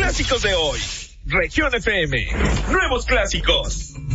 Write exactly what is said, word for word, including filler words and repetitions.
clásicos de hoy. Región F M. Nuevos clásicos.